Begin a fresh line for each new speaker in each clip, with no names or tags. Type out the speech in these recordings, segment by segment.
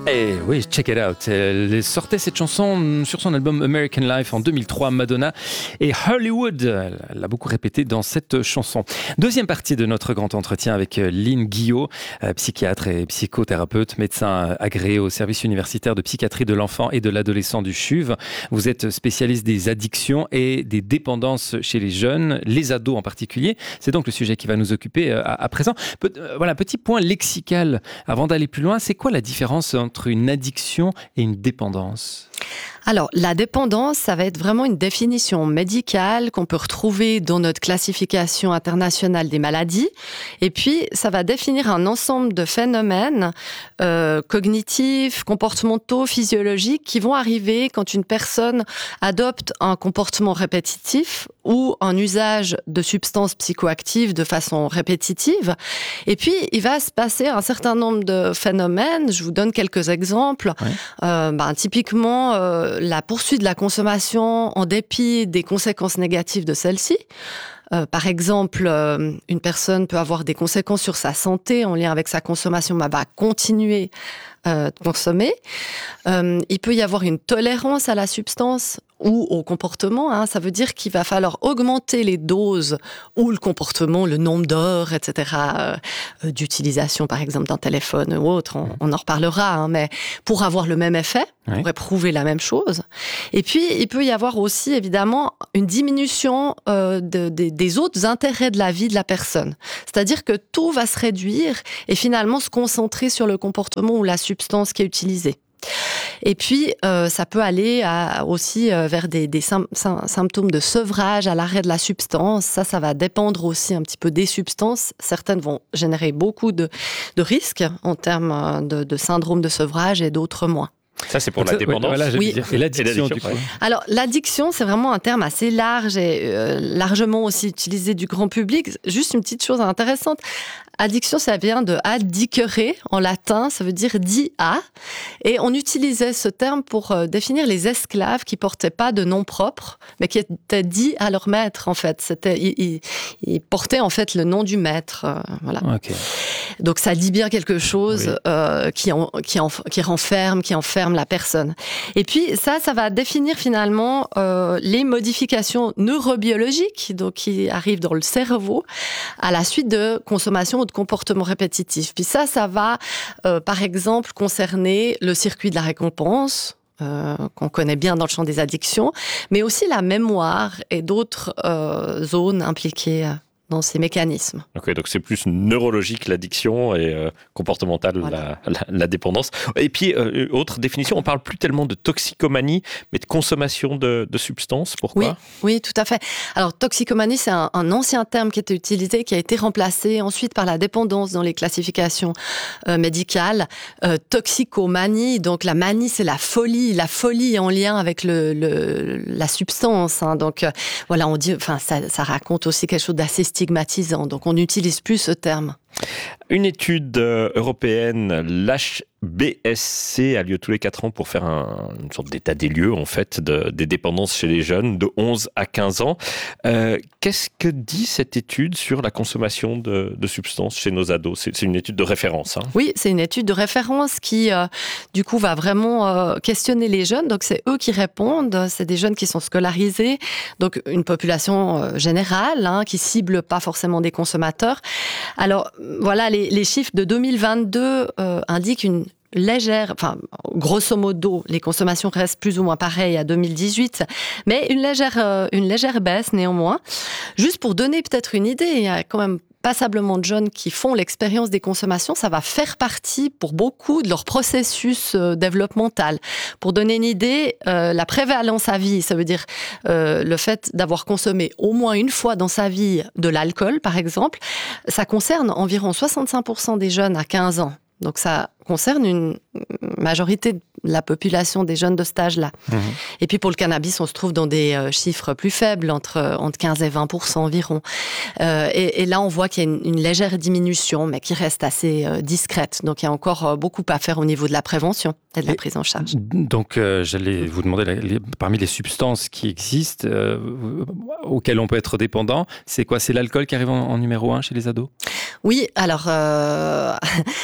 Eh oui, check it out. Elle sortait cette chanson sur son album American Life en 2003, Madonna et Hollywood. Elle l'a beaucoup répété dans cette chanson. Deuxième partie de notre grand entretien avec Lynn Guillot, psychiatre et psychothérapeute, médecin agréé au service universitaire de psychiatrie de l'enfant et de l'adolescent du CHUV. Vous êtes spécialiste des addictions et des dépendances chez les jeunes, les ados en particulier. C'est donc le sujet qui va nous occuper à présent. Voilà, petit point lexical avant d'aller plus loin. C'est quoi la différence entre une addiction et une dépendance ?
Alors, la dépendance, ça va être vraiment une définition médicale qu'on peut retrouver dans notre classification internationale des maladies. Et puis, ça va définir un ensemble de phénomènes cognitifs, comportementaux, physiologiques qui vont arriver quand une personne adopte un comportement répétitif ou un usage de substances psychoactives de façon répétitive. Et puis, il va se passer un certain nombre de phénomènes. Je vous donne quelques exemples. Ouais. Typiquement, la poursuite de la consommation en dépit des conséquences négatives de celle-ci. Par exemple, une personne peut avoir des conséquences sur sa santé en lien avec sa consommation, mais va continuer de consommer. Il peut y avoir une tolérance à la substance ou au comportement. Ça veut dire qu'il va falloir augmenter les doses ou le comportement, le nombre d'heures, etc., d'utilisation, par exemple, d'un téléphone ou autre. On en reparlera, mais pour avoir le même effet, pour éprouver la même chose. Et puis, il peut y avoir aussi, évidemment, une diminution des autres intérêts de la vie de la personne. C'est-à-dire que tout va se réduire et finalement se concentrer sur le comportement ou la substance qui est utilisée. Et puis, ça peut aller aussi vers des symptômes de sevrage à l'arrêt de la substance. Ça va dépendre aussi un petit peu des substances. Certaines vont générer beaucoup de risques en termes de syndrome de sevrage et d'autres moins.
Ça, c'est pour la dépendance.
Oui.
Et l'addiction, du coup.
Alors, l'addiction, c'est vraiment un terme assez large et largement aussi utilisé du grand public. Juste une petite chose intéressante. Addiction, ça vient de addicere, en latin, ça veut dire dit à. Et on utilisait ce terme pour définir les esclaves qui portaient pas de nom propre, mais qui étaient dits à leur maître, en fait. Ils portaient, en fait, le nom du maître. Voilà.
Okay.
Donc, ça dit bien quelque chose qui enferme la personne. Et puis, ça va définir finalement les modifications neurobiologiques donc, qui arrivent dans le cerveau à la suite de consommation ou de comportements répétitifs. Puis ça va, par exemple, concerner le circuit de la récompense, qu'on connaît bien dans le champ des addictions, mais aussi la mémoire et d'autres zones impliquées dans ces mécanismes.
Okay, donc c'est plus neurologique l'addiction et comportementale la dépendance. Et puis, autre définition, on parle plus tellement de toxicomanie, mais de consommation de substances. Pourquoi ?
Oui, tout à fait. Alors, toxicomanie, c'est un ancien terme qui était utilisé, qui a été remplacé ensuite par la dépendance dans les classifications médicales. Toxicomanie, donc la manie, c'est la folie en lien avec la substance. Donc, voilà, on dit, ça raconte aussi quelque chose d'assez stigmatisant, donc on n'utilise plus ce terme.
Une étude européenne, l'HBSC, a lieu tous les 4 ans pour faire une sorte d'état des lieux en fait des dépendances chez les jeunes de 11 à 15 ans. Qu'est-ce que dit cette étude sur la consommation de substances chez nos ados ? C'est une étude de référence.
Oui, c'est une étude de référence qui, du coup, va vraiment questionner les jeunes. Donc, c'est eux qui répondent. C'est des jeunes qui sont scolarisés. Donc, une population générale qui cible pas forcément des consommateurs. Alors, voilà, les chiffres de 2022 indiquent une légère, grosso modo, les consommations restent plus ou moins pareilles à 2018, mais une légère baisse néanmoins. Juste pour donner peut-être une idée, il y a quand même passablement de jeunes qui font l'expérience des consommations, ça va faire partie pour beaucoup de leur processus développemental. Pour donner une idée, la prévalence à vie, ça veut dire le fait d'avoir consommé au moins une fois dans sa vie de l'alcool, par exemple, ça concerne environ 65% des jeunes à 15 ans. Donc ça concerne une majorité de la population des jeunes de cet âge-là. Mmh. Et puis pour le cannabis, on se trouve dans des chiffres plus faibles, entre 15 et 20% environ. Et là, on voit qu'il y a une légère diminution, mais qui reste assez discrète. Donc il y a encore beaucoup à faire au niveau de la prévention et de la prise en charge.
Donc j'allais vous demander, parmi les substances qui existent, auxquelles on peut être dépendant, c'est quoi ? C'est l'alcool qui arrive en numéro 1 chez les ados ?
Oui, alors...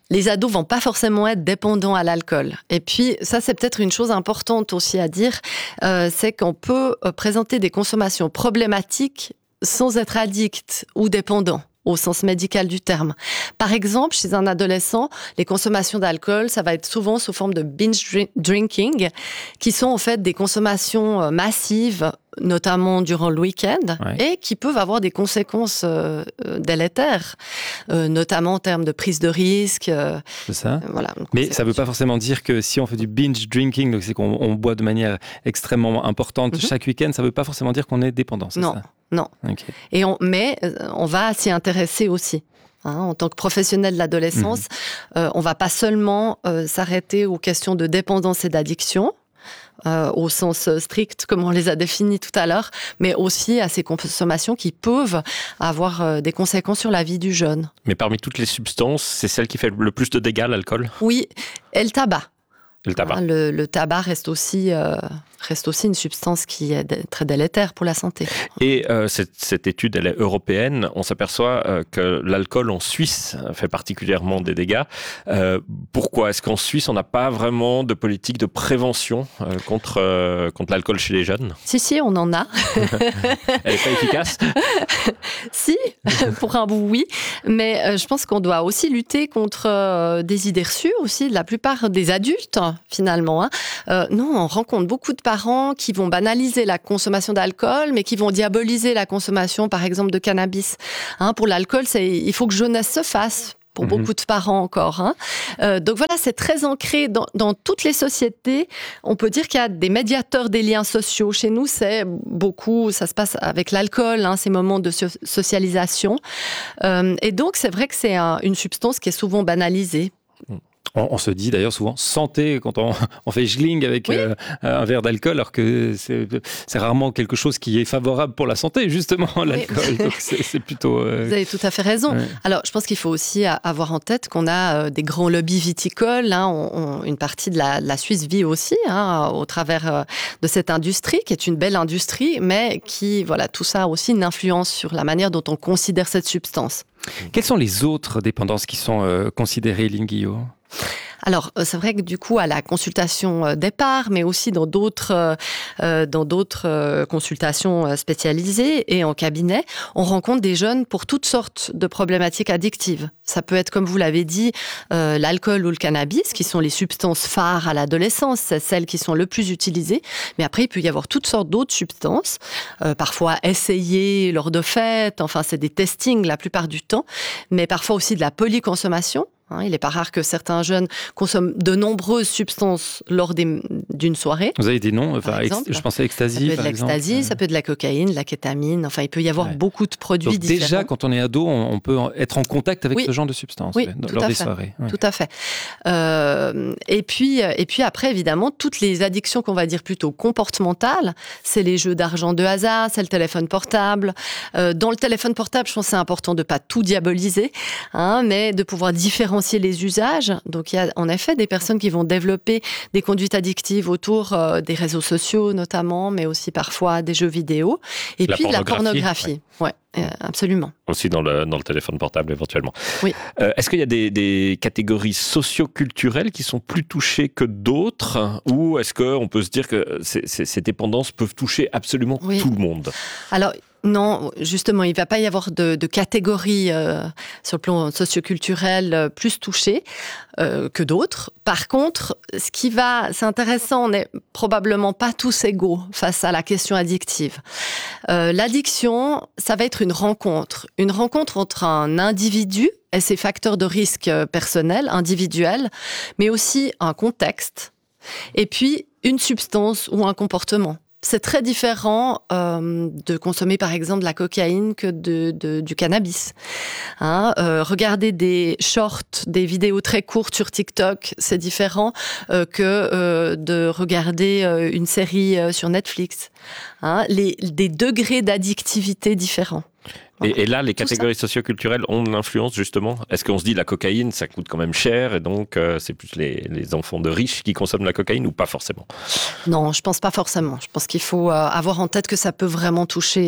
les ados vont pas forcément être dépendants à l'alcool. Et puis, ça, c'est peut-être une chose importante aussi à dire, c'est qu'on peut présenter des consommations problématiques sans être addict ou dépendant, au sens médical du terme. Par exemple, chez un adolescent, les consommations d'alcool, ça va être souvent sous forme de binge drinking, qui sont en fait des consommations massives, notamment durant le week-end, et qui peuvent avoir des conséquences délétères, notamment en termes de prise de risque.
C'est ça. Voilà. Mais ça ne veut pas forcément dire que si on fait du binge drinking, donc c'est qu'on boit de manière extrêmement importante chaque week-end, ça ne veut pas forcément dire qu'on est dépendant, c'est ça?
Non. Okay. Mais on va s'y intéresser aussi. En tant que professionnel de l'adolescence, on ne va pas seulement s'arrêter aux questions de dépendance et d'addiction, au sens strict, comme on les a définis tout à l'heure, mais aussi à ces consommations qui peuvent avoir des conséquences sur la vie du jeune.
Mais parmi toutes les substances, c'est celle qui fait le plus de dégâts, l'alcool ?
Oui, et le tabac.
Le tabac.
Le tabac reste aussi une substance qui est très délétère pour la santé.
Et cette étude, elle est européenne. On s'aperçoit que l'alcool en Suisse fait particulièrement des dégâts. Pourquoi ? Est-ce qu'en Suisse, on n'a pas vraiment de politique de prévention contre l'alcool chez les jeunes ?
Si, on en a.
Elle n'est pas efficace ?
Si, pour un bout, oui. Mais je pense qu'on doit aussi lutter contre des idées reçues aussi de la plupart des adultes, finalement. Non, on rencontre beaucoup de parents qui vont banaliser la consommation d'alcool, mais qui vont diaboliser la consommation, par exemple, de cannabis. Pour l'alcool, il faut que jeunesse se fasse. Pour beaucoup de parents encore. Donc voilà, c'est très ancré dans toutes les sociétés. On peut dire qu'il y a des médiateurs des liens sociaux. Chez nous, ça se passe avec l'alcool, ces moments de socialisation. Et donc, c'est vrai que c'est une substance qui est souvent banalisée.
On se dit d'ailleurs souvent santé quand on fait schling avec un verre d'alcool, alors que c'est rarement quelque chose qui est favorable pour la santé, justement, l'alcool. Oui. Donc c'est plutôt...
Vous avez tout à fait raison. Ouais. Alors, je pense qu'il faut aussi avoir en tête qu'on a des grands lobbies viticoles. Une partie de la Suisse vit aussi au travers de cette industrie, qui est une belle industrie, mais qui, tout ça a aussi une influence sur la manière dont on considère cette substance.
Quelles sont les autres dépendances qui sont considérées, Lynn Guillot ?
Alors, c'est vrai que du coup, à la consultation départ, mais aussi dans d'autres consultations spécialisées et en cabinet, on rencontre des jeunes pour toutes sortes de problématiques addictives. Ça peut être, comme vous l'avez dit, l'alcool ou le cannabis, qui sont les substances phares à l'adolescence, c'est celles qui sont le plus utilisées. Mais après, il peut y avoir toutes sortes d'autres substances, parfois essayées lors de fêtes, enfin, c'est des testings la plupart du temps, mais parfois aussi de la polyconsommation. Il n'est pas rare que certains jeunes consomment de nombreuses substances lors d'une soirée.
Vous avez des noms, je pensais à ecstasy,
par exemple. Ça peut être de l'ecstasy, ça peut être de la cocaïne, de la kétamine. Enfin, il peut y avoir beaucoup de produits
donc
différents.
Déjà, quand on est ado, on peut être en contact avec ce genre de substances lors des soirées.
Oui, tout à fait. Et puis après, évidemment, toutes les addictions qu'on va dire plutôt comportementales, c'est les jeux d'argent de hasard, c'est le téléphone portable. Dans le téléphone portable, je pense que c'est important de ne pas tout diaboliser, mais de pouvoir différencier les usages. Donc, il y a en effet des personnes qui vont développer des conduites addictives autour des réseaux sociaux notamment, mais aussi parfois des jeux vidéo. Et puis de la pornographie. Ouais, absolument.
Aussi dans le téléphone portable éventuellement.
Oui.
Est-ce qu'il y a des catégories socio-culturelles qui sont plus touchées que d'autres, ou est-ce qu'on peut se dire que ces dépendances peuvent toucher absolument tout le monde ?
Alors, non, justement, il ne va pas y avoir de catégories sur le plan socioculturel plus touchées que d'autres. Par contre, c'est intéressant, on n'est probablement pas tous égaux face à la question addictive. L'addiction, ça va être une rencontre entre un individu et ses facteurs de risque personnels, individuels, mais aussi un contexte, et puis une substance ou un comportement. C'est très différent de consommer, par exemple, de la cocaïne que du cannabis. Regarder des shorts, des vidéos très courtes sur TikTok, c'est différent que de regarder une série sur Netflix. Des degrés d'addictivité différents.
Et là, les catégories socioculturelles ont de l'influence, justement. Est-ce qu'on se dit la cocaïne, ça coûte quand même cher, et donc c'est plus les enfants de riches qui consomment la cocaïne, ou pas forcément ?
Non, je pense pas forcément. Je pense qu'il faut avoir en tête que ça peut vraiment toucher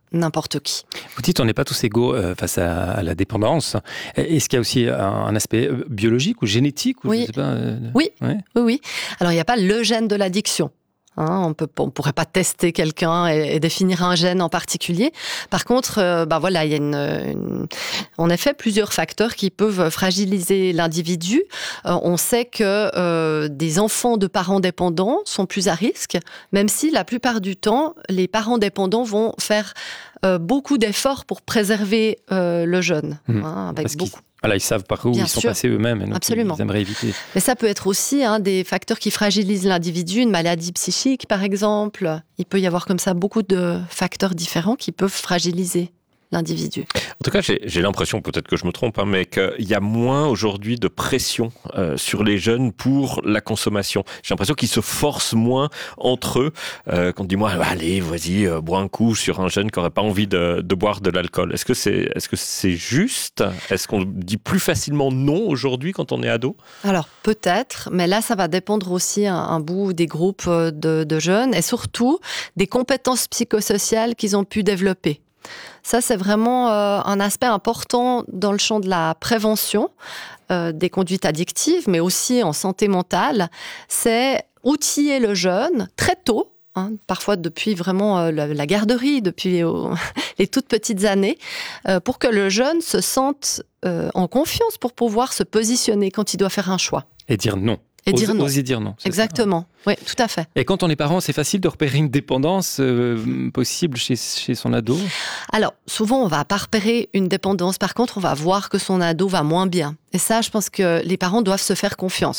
n'importe qui.
Vous dites on n'est pas tous égaux face à la dépendance. Est-ce qu'il y a aussi un aspect biologique ou génétique ou
Oui.
je sais pas,
Oui.
Ouais.
Oui. Alors, il n'y a pas le gène de l'addiction. On ne pourrait pas tester quelqu'un et définir un gène en particulier. Par contre, il y a en effet plusieurs facteurs qui peuvent fragiliser l'individu. On sait que des enfants de parents dépendants sont plus à risque, même si la plupart du temps, les parents dépendants vont faire beaucoup d'efforts pour préserver le jeune. Avec
Parce
beaucoup.
Ils savent par où
Bien
ils sont
sûr.
passés eux-mêmes et donc
Absolument.
ils aimeraient éviter.
Mais ça peut être aussi des facteurs qui fragilisent l'individu, une maladie psychique par exemple. Il peut y avoir comme ça beaucoup de facteurs différents qui peuvent fragiliser l'individu.
En tout cas, j'ai l'impression, peut-être que je me trompe, mais qu'il y a moins aujourd'hui de pression sur les jeunes pour la consommation. J'ai l'impression qu'ils se forcent moins entre eux. Quand on dit moi, allez, vas-y, bois un coup sur un jeune qui n'aurait pas envie de boire de l'alcool. Est-ce que c'est juste ? Est-ce qu'on dit plus facilement non aujourd'hui quand on est ado ?
Alors peut-être, mais là ça va dépendre aussi un bout des groupes de jeunes et surtout des compétences psychosociales qu'ils ont pu développer. Ça, c'est vraiment un aspect important dans le champ de la prévention des conduites addictives, mais aussi en santé mentale. C'est outiller le jeune très tôt, parfois depuis vraiment la garderie, depuis les toutes petites années, pour que le jeune se sente en confiance pour pouvoir se positionner quand il doit faire un choix.
Et dire non. Oser dire non.
Exactement, oui, tout à fait.
Et quand on est parent, c'est facile de repérer une dépendance possible chez son ado ?
Alors, souvent, on va pas repérer une dépendance. Par contre, on va voir que son ado va moins bien. Et ça, je pense que les parents doivent se faire confiance.